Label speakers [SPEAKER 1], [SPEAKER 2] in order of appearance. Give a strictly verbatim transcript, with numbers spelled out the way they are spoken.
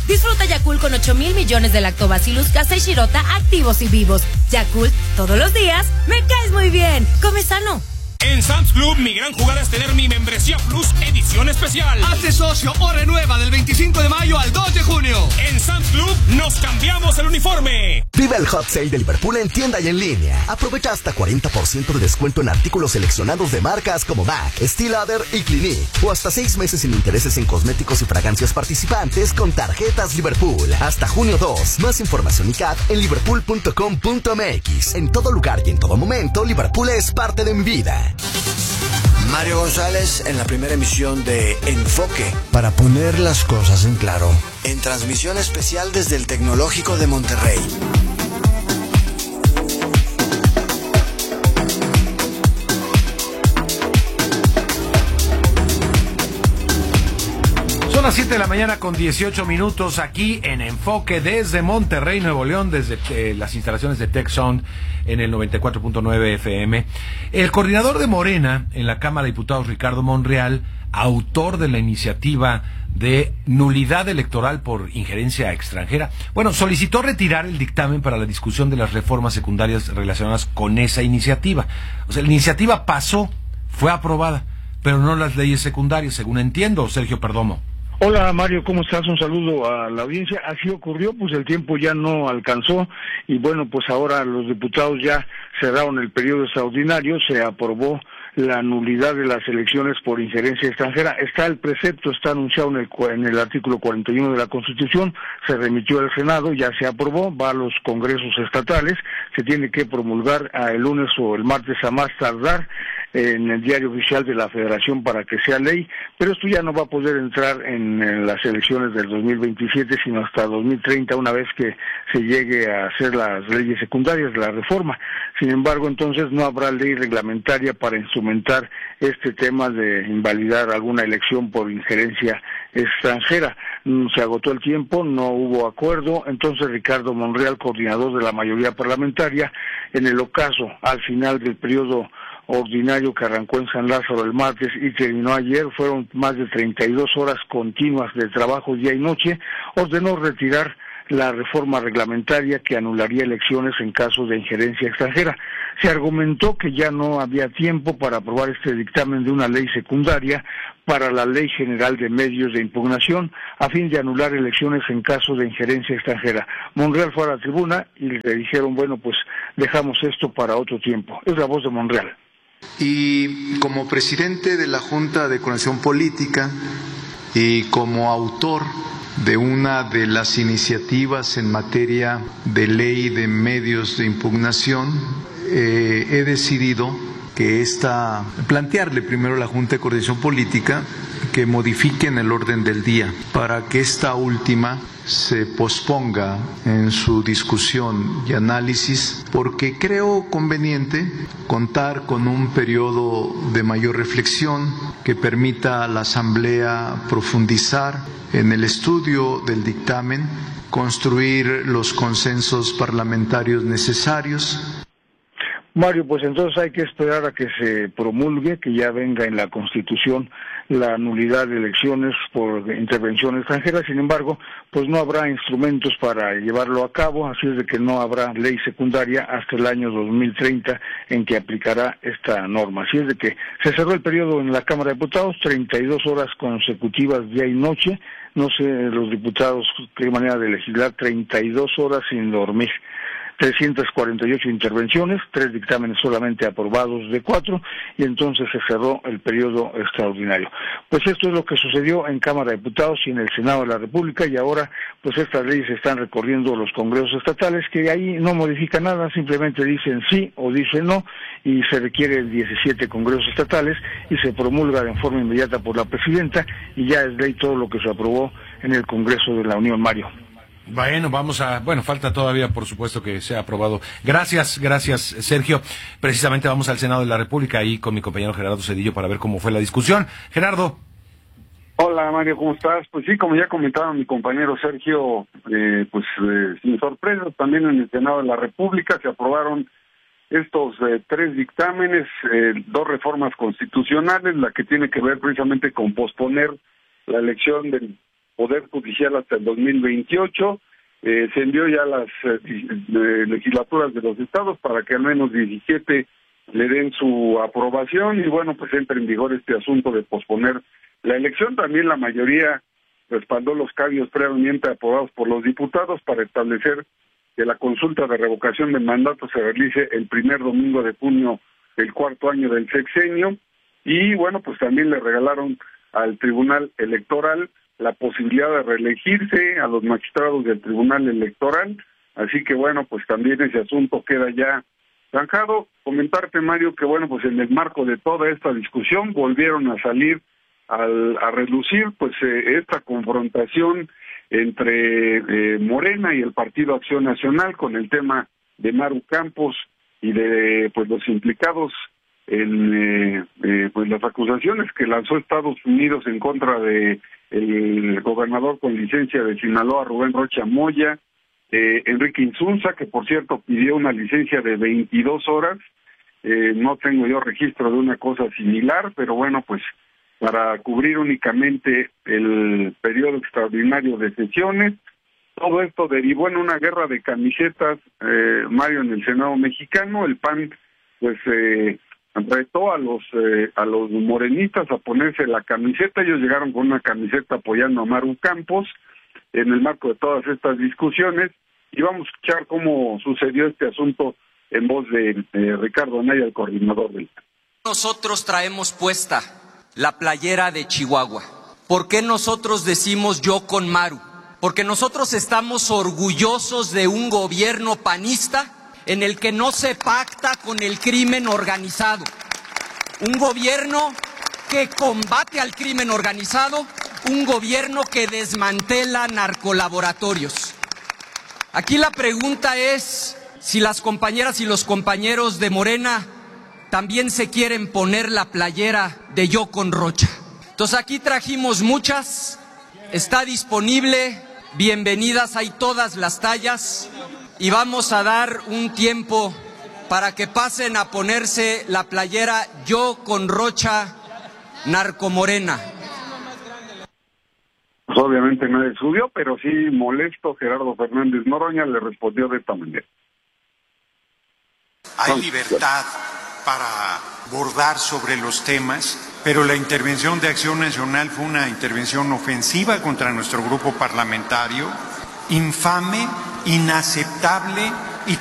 [SPEAKER 1] Disfruta Yakult con ocho mil millones de lactobacillus casei shirota activos y vivos. Yakult, todos los días, me caes muy bien. Come sano.
[SPEAKER 2] En Sam's Club, mi gran jugada es tener mi membresía Plus edición especial.
[SPEAKER 3] Hazte socio o renueva del veinticinco de mayo al dos de junio.
[SPEAKER 2] En Sam's Club, nos cambiamos el uniforme.
[SPEAKER 4] Vive el Hot Sale de Liverpool en tienda y en línea. Aprovecha hasta cuarenta por ciento de descuento en artículos seleccionados de marcas como Mac, Steel Lauder y Clinique. O hasta seis meses sin intereses en cosméticos y fragancias participantes con tarjetas Liverpool. Hasta junio dos. Más información y C A D en liverpool punto com punto m x. En todo lugar y en todo momento, Liverpool es parte de mi vida.
[SPEAKER 5] Mario González en la primera emisión de Enfoque, para poner las cosas en claro, en transmisión especial desde el Tecnológico de Monterrey.
[SPEAKER 6] Son las siete de la mañana con dieciocho minutos aquí en Enfoque desde Monterrey, Nuevo León, desde eh, las instalaciones de Tech Sound en el noventa y cuatro punto nueve F M. El coordinador de Morena en la Cámara de Diputados, Ricardo Monreal, autor de la iniciativa de nulidad electoral por injerencia extranjera, bueno, solicitó retirar el dictamen para la discusión de las reformas secundarias relacionadas con esa iniciativa. O sea, la iniciativa pasó, fue aprobada, pero no las leyes secundarias, según entiendo, Sergio Perdomo.
[SPEAKER 7] Hola Mario, ¿cómo estás? Un saludo a la audiencia. Así ocurrió, pues el tiempo ya no alcanzó y bueno, pues ahora los diputados ya cerraron el periodo extraordinario, se aprobó la nulidad de las elecciones por injerencia extranjera. Está el precepto, está anunciado en el, en el artículo cuarenta y uno de la Constitución, se remitió al Senado, ya se aprobó, va a los congresos estatales, se tiene que promulgar a el lunes o el martes a más tardar en el diario oficial de la Federación para que sea ley, pero esto ya no va a poder entrar en, en las elecciones del dos mil veintisiete, sino hasta dos mil treinta, una vez que se llegue a hacer las leyes secundarias, la reforma. Sin embargo, entonces no habrá ley reglamentaria para instrumentar este tema de invalidar alguna elección por injerencia extranjera. Se agotó el tiempo, no hubo acuerdo, entonces Ricardo Monreal, coordinador de la mayoría parlamentaria, en el ocaso, al final del periodo ordinario que arrancó en San Lázaro el martes y terminó ayer, fueron más de treinta y dos horas continuas de trabajo día y noche, ordenó retirar la reforma reglamentaria que anularía elecciones en caso de injerencia extranjera. Se argumentó que ya no había tiempo para aprobar este dictamen de una ley secundaria para la Ley General de Medios de Impugnación a fin de anular elecciones en caso de injerencia extranjera. Monreal fue a la tribuna y le dijeron, bueno, pues dejamos esto para otro tiempo. Es la voz de Monreal.
[SPEAKER 8] Y como presidente de la Junta de Coordinación Política y como autor de una de las iniciativas en materia de ley de medios de impugnación, eh, he decidido que esta, plantearle primero a la Junta de Coordinación Política que modifiquen el orden del día para que esta última se posponga en su discusión y análisis, porque creo conveniente contar con un periodo de mayor reflexión que permita a la Asamblea profundizar en el estudio del dictamen, construir los consensos parlamentarios necesarios.
[SPEAKER 7] Mario, pues entonces hay que esperar a que se promulgue, que ya venga en la Constitución la nulidad de elecciones por intervención extranjera. Sin embargo, pues no habrá instrumentos para llevarlo a cabo, así es de que no habrá ley secundaria hasta el año dos mil treinta en que aplicará esta norma. Así es de que se cerró el periodo en la Cámara de Diputados, treinta y dos horas consecutivas día y noche. No sé los diputados qué manera de legislar treinta y dos horas sin dormir. trescientas cuarenta y ocho intervenciones, tres dictámenes solamente aprobados de cuatro, y entonces se cerró el periodo extraordinario. Pues esto es lo que sucedió en Cámara de Diputados y en el Senado de la República, y ahora pues estas leyes están recorriendo los congresos estatales, que ahí no modifican nada, simplemente dicen sí o dicen no, y se requieren diecisiete congresos estatales, y se promulga de forma inmediata por la presidenta, y ya es ley todo lo que se aprobó en el Congreso de la Unión, Mario.
[SPEAKER 6] Bueno, vamos a... Bueno, falta todavía, por supuesto, que sea aprobado. Gracias, gracias, Sergio. Precisamente vamos al Senado de la República, ahí con mi compañero Gerardo Zedillo, para ver cómo fue la discusión. Gerardo.
[SPEAKER 9] Hola, Mario, ¿cómo estás? Pues sí, como ya comentaba mi compañero Sergio, eh, pues eh, sin sorpresas, también en el Senado de la República se aprobaron estos eh, tres dictámenes, eh, dos reformas constitucionales, la que tiene que ver precisamente con posponer la elección del Poder Judicial hasta el dos mil veintiocho. Eh, se envió ya a las eh, legislaturas de los estados para que al menos diecisiete le den su aprobación y bueno, pues entra en vigor este asunto de posponer la elección. También la mayoría respaldó los cambios previamente aprobados por los diputados para establecer que la consulta de revocación de mandato se realice el primer domingo de junio del cuarto año del sexenio y bueno, pues también le regalaron al Tribunal Electoral la posibilidad de reelegirse a los magistrados del Tribunal Electoral, así que bueno, pues también ese asunto queda ya zanjado. Comentarte, Mario, que bueno, pues en el marco de toda esta discusión volvieron a salir al, a relucir pues eh, esta confrontación entre eh, Morena y el Partido Acción Nacional con el tema de Maru Campos y de pues los implicados en eh, eh, pues las acusaciones que lanzó Estados Unidos en contra de el gobernador con licencia de Sinaloa, Rubén Rocha Moya, eh, Enrique Insunza, que por cierto pidió una licencia de veintidós horas, eh, no tengo yo registro de una cosa similar, pero bueno, pues para cubrir únicamente el periodo extraordinario de sesiones. Todo esto derivó en una guerra de camisetas, eh, Mario, en el Senado mexicano. El P A N pues eh, retó a los eh, a los morenistas a ponerse la camiseta. Ellos llegaron con una camiseta apoyando a Maru Campos en el marco de todas estas discusiones y vamos a escuchar cómo sucedió este asunto en voz de, de Ricardo Anaya, el coordinador del P A N.
[SPEAKER 10] Nosotros traemos puesta la playera de Chihuahua. ¿Por qué nosotros decimos yo con Maru? Porque nosotros estamos orgullosos de un gobierno panista en el que no se pacta con el crimen organizado. Un gobierno que combate al crimen organizado, un gobierno que desmantela narcolaboratorios. Aquí la pregunta es si las compañeras y los compañeros de Morena también se quieren poner la playera de Yo con Rocha. Entonces aquí trajimos muchas, está disponible, bienvenidas, hay todas las tallas y vamos a dar un tiempo para que pasen a ponerse la playera Yo con Rocha Narcomorena.
[SPEAKER 9] Pues obviamente nadie subió, pero sí molesto, Gerardo Fernández Noroña le respondió de esta manera.
[SPEAKER 11] Hay libertad para bordar sobre los temas, pero la intervención de Acción Nacional fue una intervención ofensiva contra nuestro grupo parlamentario, infame, inaceptable